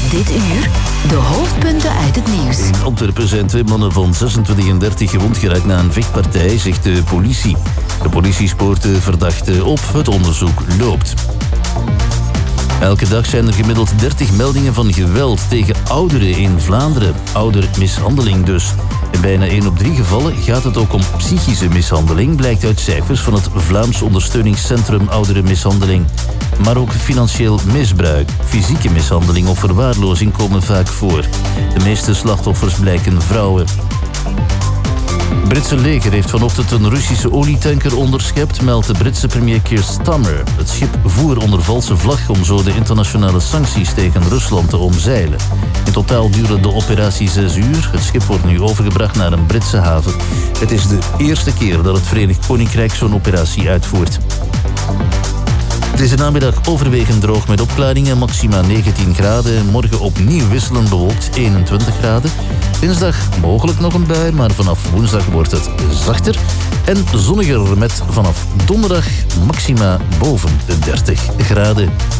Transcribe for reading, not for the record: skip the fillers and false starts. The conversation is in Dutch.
Dit uur de hoofdpunten uit het nieuws. In Antwerpen zijn 2 mannen van 26 en 30 gewond geraakt na een vechtpartij, zegt de politie. De politie spoort de verdachte op. Het onderzoek loopt. Elke dag zijn er gemiddeld 30 meldingen van geweld tegen ouderen in Vlaanderen. Oudermishandeling dus. In bijna 1 op 3 gevallen gaat het ook om psychische mishandeling, blijkt uit cijfers van het Vlaams Ondersteuningscentrum Ouderenmishandeling. Maar ook financieel misbruik, fysieke mishandeling of verwaarlozing komen vaak voor. De meeste slachtoffers blijken vrouwen. Het Britse leger heeft vanochtend een Russische olietanker onderschept, meldt de Britse premier Keir Starmer. Het schip voer onder valse vlag om zo de internationale sancties tegen Rusland te omzeilen. In totaal duurde de operatie 6 uur. Het schip wordt nu overgebracht naar een Britse haven. Het is de eerste keer dat het Verenigd Koninkrijk zo'n operatie uitvoert. Deze namiddag overwegend droog met opklaringen, maxima 19 graden. Morgen opnieuw wisselend bewolkt, 21 graden. Dinsdag mogelijk nog een bui, maar vanaf woensdag wordt het zachter en zonniger met vanaf donderdag maxima boven de 30 graden.